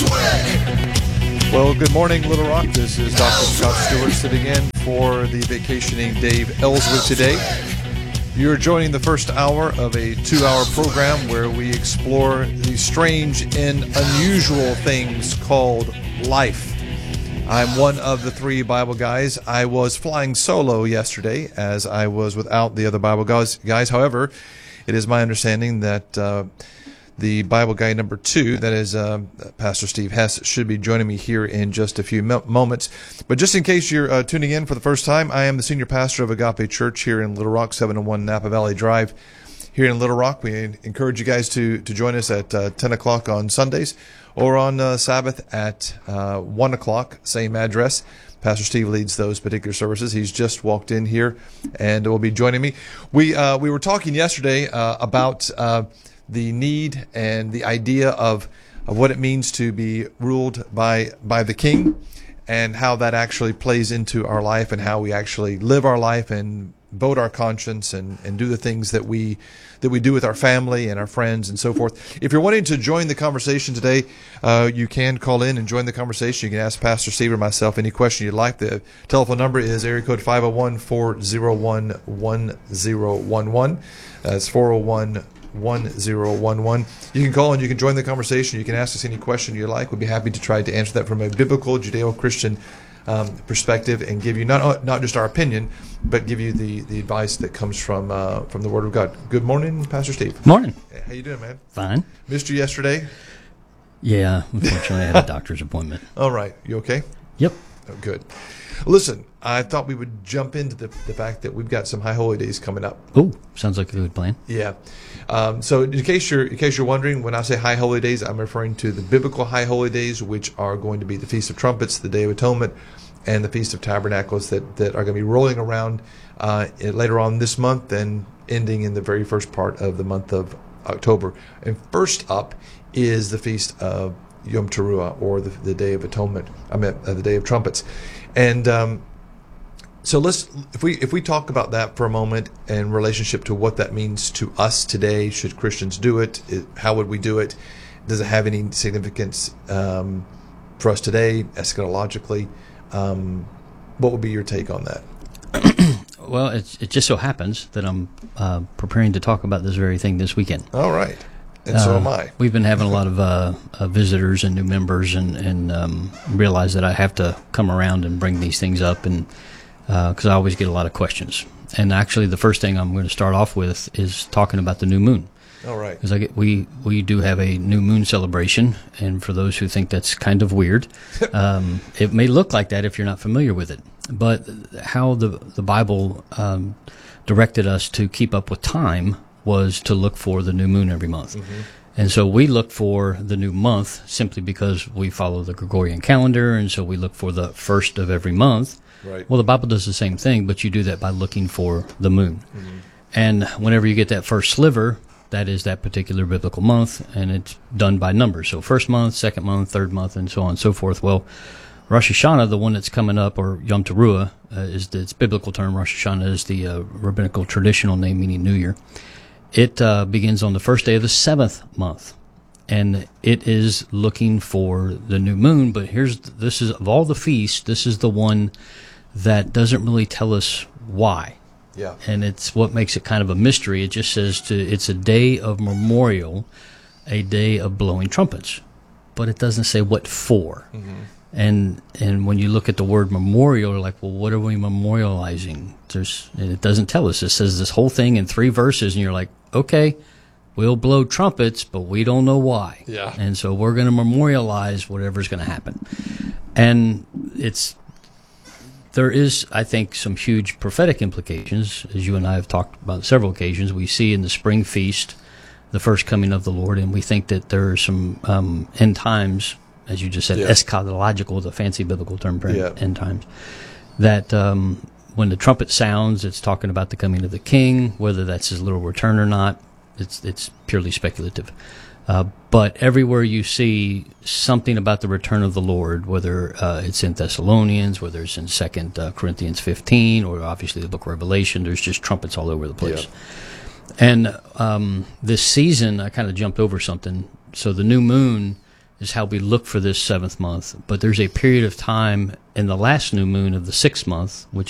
Well, good morning, Little Rock. This is Dr. Scott Stewart sitting in for the vacationing Dave Ellsworth today. You're joining the first hour of a 2-hour program where we explore the strange and unusual things called life. I'm one of the 3 Bible guys. I was flying solo yesterday as I was without the other Bible guys. However, it is my understanding that the Bible guy number 2, that is Pastor Steve Hess, should be joining me here in just a few moments. But just in case you're tuning in for the first time, I am the senior pastor of Agape Church here in Little Rock, 701 Napa Valley Drive. Here in Little Rock, we encourage you guys to join us at 10 o'clock on Sundays or on Sabbath at 1 o'clock, same address. Pastor Steve leads those particular services. He's just walked in here and will be joining me. We were talking yesterday about the need and the idea of what it means to be ruled by the King, and how that actually plays into our life and how we actually live our life and vote our conscience and do the things that we do with our family and our friends and so forth. If you're wanting to join the conversation today, you can call in and join the conversation. You can ask Pastor Steve or myself any question you'd like. The telephone number is area code 501-401-1011. That's 401-1011. You can call and you can join the conversation. You can ask us any question you like. We'd be happy to try to answer that from a biblical, Judeo-Christian perspective and give you not just our opinion, but give you the advice that comes from the Word of God. Good morning, Pastor Steve. Morning. How you doing, man? Fine. Missed you yesterday? Yeah, unfortunately I had a doctor's appointment. All right. You okay? Yep. Oh, good. Listen, I thought we would jump into the fact that we've got some high holy days coming up. Oh, sounds like a good plan. Yeah. So in case you're wondering, when I say high holy days, I'm referring to the biblical high holy days, which are going to be the Feast of Trumpets, the Day of Atonement, and the Feast of Tabernacles that are going to be rolling around later on this month and ending in the very first part of the month of October. And first up is the Feast of Yom Teruah, or the Day of Atonement. The Day of Trumpets. And so if we talk about that for a moment in relationship to what that means to us today, should Christians do it? How would we do it? Does it have any significance for us today, eschatologically? What would be your take on that? Well, it just so happens that I'm preparing to talk about this very thing this weekend. All right. And so am I. We've been having a lot of visitors and new members, and realize that I have to come around and bring these things up, and because I always get a lot of questions. And actually, the first thing I'm going to start off with is talking about the new moon. All right. Because we do have a new moon celebration, and for those who think that's kind of weird, it may look like that if you're not familiar with it. But how the Bible directed us to keep up with time was to look for the new moon every month. Mm-hmm. And so we look for the new month simply because we follow the Gregorian calendar, and so we look for the first of every month. Right. Well, the Bible does the same thing, but you do that by looking for the moon. Mm-hmm. And whenever you get that first sliver, that is that particular biblical month, and it's done by numbers. So first month, second month, third month, and so on and so forth. Well, Rosh Hashanah, the one that's coming up, or Yom Teruah, is its biblical term. Rosh Hashanah is the rabbinical traditional name, meaning New Year. It begins on the first day of the 7th month, and it is looking for the new moon. But this is of all the feasts, this is the one that doesn't really tell us why. Yeah. And it's what makes it kind of a mystery. It just says it's a day of memorial, a day of blowing trumpets, but it doesn't say what for. Mm-hmm. And when you look at the word memorial, you're like, well, what are we memorializing? And it doesn't tell us. It says this whole thing in 3 verses, and you're like, okay, we'll blow trumpets, but we don't know why. Yeah. And so we're going to memorialize whatever's going to happen. And there is, I think, some huge prophetic implications, as you and I have talked about on several occasions. We see in the spring feast the first coming of the Lord, and we think that there are some end times, as you just said, eschatological, the fancy biblical term for end times, that when the trumpet sounds, it's talking about the coming of the King. Whether that's his literal return or not, it's purely speculative. But everywhere you see something about the return of the Lord, whether it's in Thessalonians, whether it's in 2 Corinthians 15, or obviously the book of Revelation, there's just trumpets all over the place. Yeah. And this season, I kind of jumped over something. So the new moon is how we look for this seventh month. But there's a period of time in the last new moon of the sixth month, which